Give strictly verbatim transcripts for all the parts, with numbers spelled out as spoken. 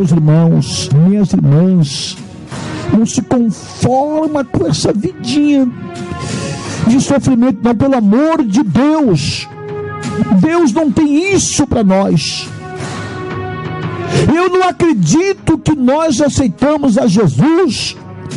Meus irmãos, minhas irmãs, não se conforma com essa vidinha de sofrimento, não, pelo amor de Deus. Deus não tem isso para nós. Eu não acredito que nós aceitamos a Jesus.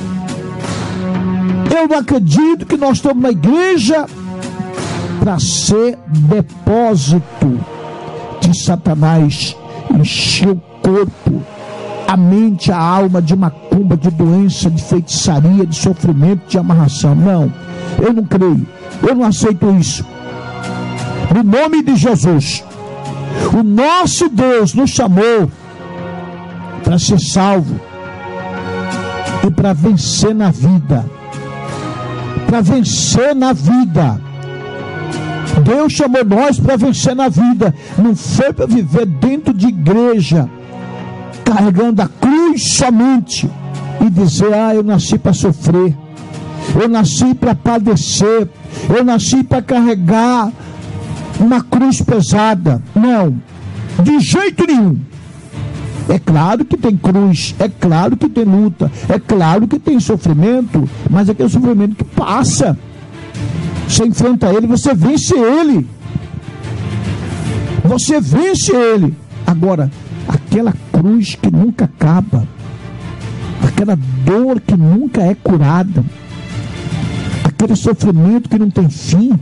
Eu não acredito que nós estamos na igreja para ser depósito de Satanás, encher o corpo, a mente, a alma de macumba, de doença, de feitiçaria, de sofrimento, de amarração. Não, eu não creio, eu não aceito isso. No nome de Jesus, o nosso Deus nos chamou para ser salvo e para vencer na vida. Para vencer na vida. Deus chamou nós para vencer na vida. Não foi para viver dentro de igreja, carregando a cruz somente e dizer: ah, eu nasci para sofrer, eu nasci para padecer, eu nasci para carregar uma cruz pesada. Não, de jeito nenhum. É claro que tem cruz, é claro que tem luta, é claro que tem sofrimento, mas aquele sofrimento que passa. Você enfrenta ele, você vence ele. Você vence ele. Agora, aquela cruz que nunca acaba, aquela dor que nunca é curada, aquele sofrimento que não tem fim,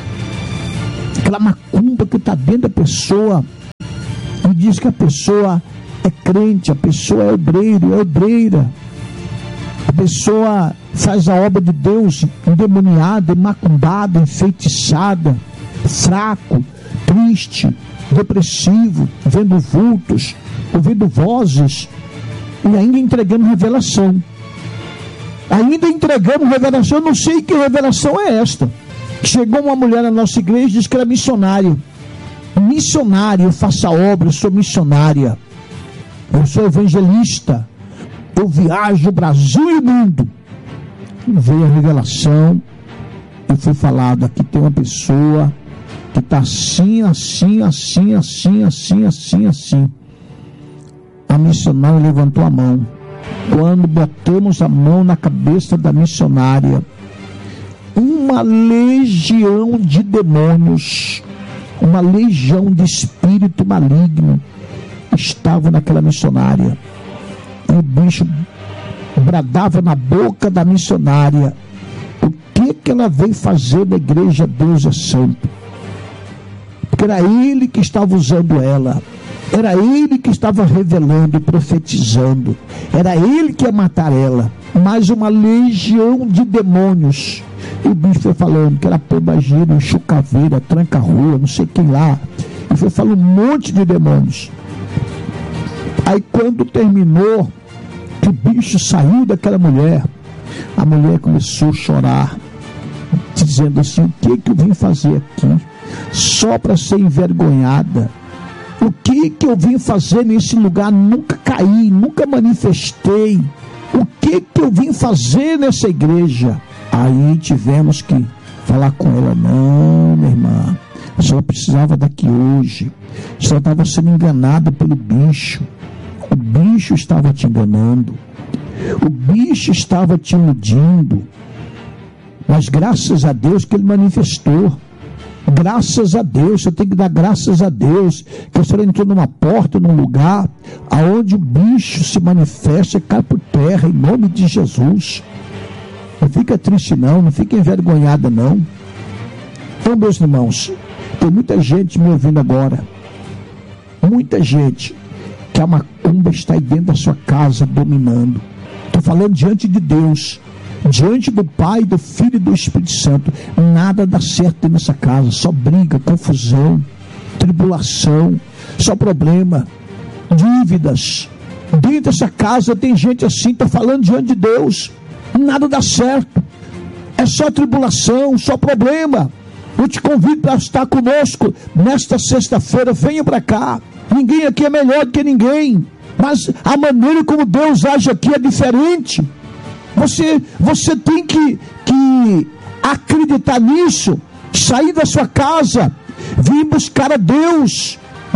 aquela macumba que está dentro da pessoa e diz que a pessoa é crente, a pessoa é obreiro, é obreira, a pessoa faz a obra de Deus endemoniada, macumbada, enfeitiçada, fraco, triste, depressivo, vendo vultos, ouvindo vozes e ainda entregando revelação. Ainda entregamos revelação. Eu não sei que revelação é esta. Chegou uma mulher na nossa igreja e disse que era missionária. Missionária, eu faço a obra, eu sou missionária, eu sou evangelista, eu viajo o Brasil e o mundo. Veio a revelação e foi falado: aqui tem uma pessoa que está assim, assim, assim, assim, assim, assim, assim. A missionária levantou a mão. Quando botamos a mão na cabeça da missionária, uma legião de demônios, uma legião de espírito maligno estava naquela missionária. E o bicho bradava na boca da missionária: o que que ela veio fazer na igreja Deus é Santo? Porque era ele que estava usando ela, era ele que estava revelando, profetizando, era ele que ia matar ela. Mais uma legião de demônios. E o bicho foi falando que era pombagira, chucaveira, tranca-rua, não sei quem lá, e foi falando um monte de demônios. Aí quando terminou, que o bicho saiu daquela mulher, a mulher começou a chorar, dizendo assim: o que que eu vim fazer aqui? Só para ser envergonhada. O que que eu vim fazer nesse lugar? Nunca caí, nunca manifestei. O que que eu vim fazer nessa igreja? Aí tivemos que falar com ela: não, minha irmã, a senhora precisava daqui hoje. A senhora estava sendo enganada pelo bicho. O bicho estava te enganando, o bicho estava te iludindo, mas graças a Deus que ele manifestou. Graças a Deus, você tem que dar graças a Deus que a senhora entrou numa porta, num lugar aonde o bicho se manifesta e cai por terra, em nome de Jesus. Não fica triste não, não fica envergonhada não. Então, meus irmãos, tem muita gente me ouvindo agora, muita gente que a macumba está aí dentro da sua casa dominando. Estou falando diante de Deus, diante do Pai, do Filho e do Espírito Santo. Nada dá certo nessa casa, só briga, confusão, tribulação, só problema, dívidas. Dentro dessa casa tem gente assim, está falando diante de Deus, nada dá certo, é só tribulação, só problema. Eu te convido para estar conosco nesta sexta-feira. Venha para cá. Ninguém aqui é melhor do que ninguém, mas a maneira como Deus age aqui é diferente. Você, você tem que, que acreditar nisso, sair da sua casa, vir buscar a Deus,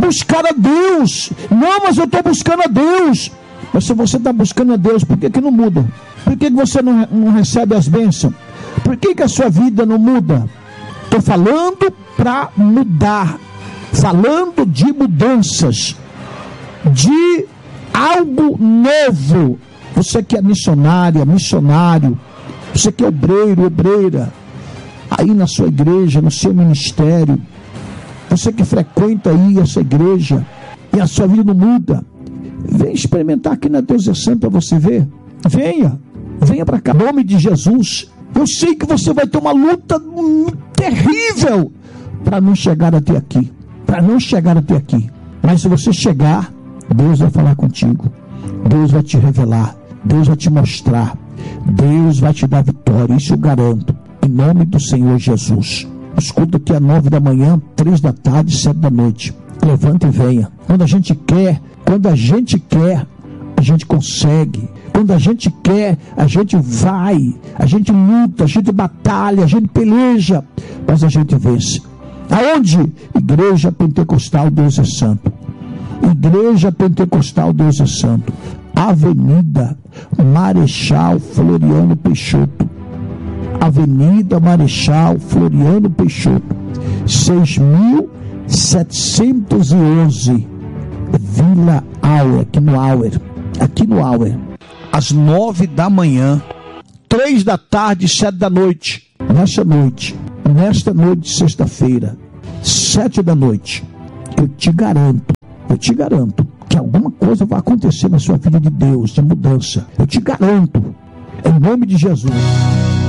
buscar a Deus. Não, mas eu estou buscando a Deus. Mas se você está buscando a Deus, por que que não muda? Por que que você não, não recebe as bênçãos? Por que que a sua vida não muda? Estou falando para mudar. Falando de mudanças. De algo novo. Você que é missionária, missionário. Você que é obreiro, obreira. Aí na sua igreja, no seu ministério. Você que frequenta aí essa igreja. E a sua vida não muda. Vem experimentar aqui na Deus é Santo para você ver. Venha. Venha para cá. Em nome de Jesus. Eu sei que você vai ter uma luta terrível para não chegar até aqui. Para não chegar até aqui. Mas se você chegar, Deus vai falar contigo. Deus vai te revelar. Deus vai te mostrar. Deus vai te dar vitória. Isso eu garanto. Em nome do Senhor Jesus. Escuta aqui às nove da manhã, três da tarde, sete da noite. Levanta e venha. Quando a gente quer, quando a gente quer, a gente consegue. Quando a gente quer, a gente vai. A gente luta, a gente batalha, a gente peleja. Mas a gente vence. Aonde? Igreja Pentecostal Deus é Santo. Igreja Pentecostal Deus é Santo. Avenida Marechal Floriano Peixoto. Avenida Marechal Floriano Peixoto. seis mil setecentos e onze. Vila Auer, aqui no Auer. Aqui no Auer. Às nove da manhã. Três da tarde, sete da noite. Nesta noite. Nesta noite de sexta-feira. Sete da noite. Eu te garanto. Eu te garanto que alguma coisa vai acontecer na sua vida de Deus, de mudança. Eu te garanto, em nome de Jesus.